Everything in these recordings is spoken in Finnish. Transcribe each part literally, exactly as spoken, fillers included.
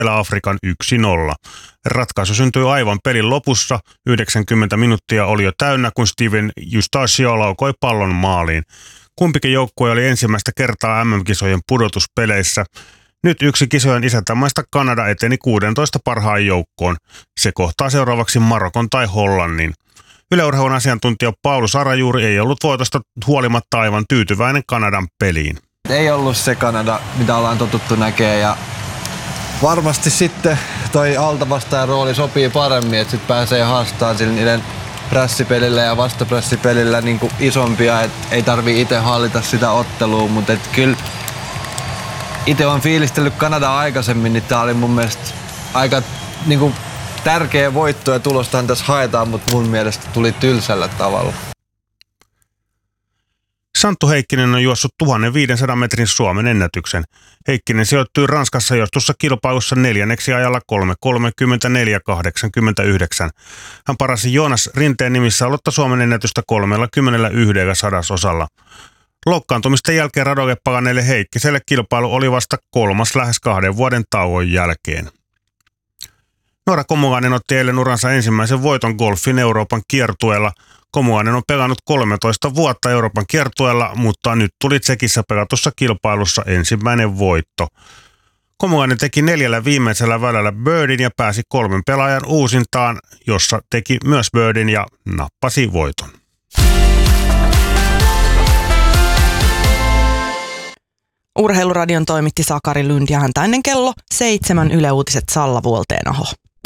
Etelä-Afrikan yksi nolla. Ratkaisu syntyi aivan pelin lopussa. yhdeksänkymmentä minuuttia oli jo täynnä, kun Steven Eustachio laukoi pallon maaliin. Kumpikin joukkue oli ensimmäistä kertaa M M-kisojen pudotuspeleissä. Nyt yksi kisojen isäntämaista Kanada eteni kuusitoista parhaan joukkoon. Se kohtaa seuraavaksi Marokon tai Hollannin. Yle Urheilun asiantuntija Paulu Sarajuuri ei ollut voitosta huolimatta aivan tyytyväinen Kanadan peliin. Ei ollut se Kanada, mitä ollaan totuttu näkemään, ja varmasti sitten toi altavastaajan rooli sopii paremmin, että sit pääsee haastamaan sillä niiden prässipelillä ja vastaprässipelillä niin kuin isompia, et ei tarvii itse hallita sitä ottelua, mutta et kyllä itse olen fiilistellyt Kanadaa aikaisemmin, niin tää oli mun mielestä aika niin kuin tärkeä voitto ja tulostahan tässä haetaan, mutta mun mielestä tuli tylsällä tavalla. Santtu Heikkinen on juossut tuhatviisisataa metrin Suomen ennätyksen. Heikkinen sijoittui Ranskassa johtussa kilpailussa neljänneksi ajalla kolme kolmekymmentäneljä kahdeksankymmentäyhdeksän. Hän parasi Joonas Rinteen nimissä aloittaa Suomen ennätystä kolmekymmentäyksi sadasosalla. Loukkaantumisten jälkeen Radoge Paganeelle Heikkiselle kilpailu oli vasta kolmas lähes kahden vuoden tauon jälkeen. Noora Komuainen otti eilen uransa ensimmäisen voiton golfin Euroopan kiertueella. Komuainen on pelannut kolmetoista vuotta Euroopan kiertueella, mutta nyt tuli Tsekissä pelatussa kilpailussa ensimmäinen voitto. Komuainen teki neljällä viimeisellä välällä birdin ja pääsi kolmen pelaajan uusintaan, jossa teki myös birdin ja nappasi voiton. Urheiluradion toimitti Sakari Lund ja häntä ennen kello seitsemän Yle Uutiset Salla Vuolteenaho.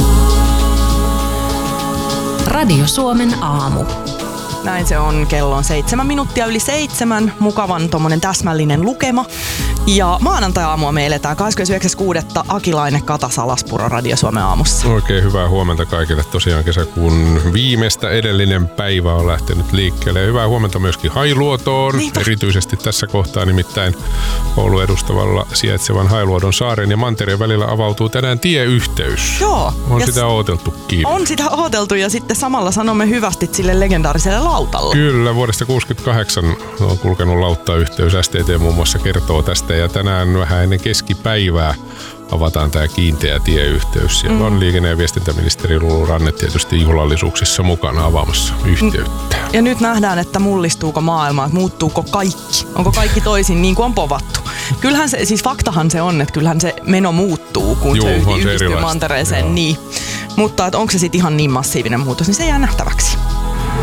Radio Suomen aamu. Näin se on. Kello on seitsemän minuuttia yli seitsemän. Mukavan tommonen täsmällinen lukema. Ja maanantai-aamua me eletään kahdeskymmenesyhdeksäs kuudetta Akilainen Kata Salaspuro Radio Suomen aamussa. Oikein hyvää huomenta kaikille. Tosiaan kesäkuun viimeistä edellinen päivä on lähtenyt liikkeelle. Ja hyvää huomenta myöskin Hailuotoon. Niinpä. Erityisesti tässä kohtaa nimittäin Oulun edustavalla sijaitsevan Hailuodon saaren ja mantereen välillä avautuu tänään tieyhteys. Joo. On sitä odoteltukin. On sitä odoteltu ja sitten samalla sanomme hyvästit sille legendaariselle lautalle. Kyllä, vuodesta kuusikymmentäkahdeksan on kulkenut lauttayhteys. S T T muun muassa kertoo tästä ja tänään vähän ennen keskipäivää avataan tämä kiinteä tieyhteys. Siellä mm. on liikenne- ja viestintäministeri Lulu Ranne tietysti juhlallisuuksissa mukana avaamassa yhteyttä. Ja nyt nähdään, että mullistuuko maailma, että muuttuuko kaikki. Onko kaikki toisin niin kuin on povattu. Kyllähän se, siis faktahan se on, että kyllähän se meno muuttuu, kun Juu, se yhdistyy mantereeseen. Niin. Mutta että onko se sitten ihan niin massiivinen muutos, niin se jää nähtäväksi.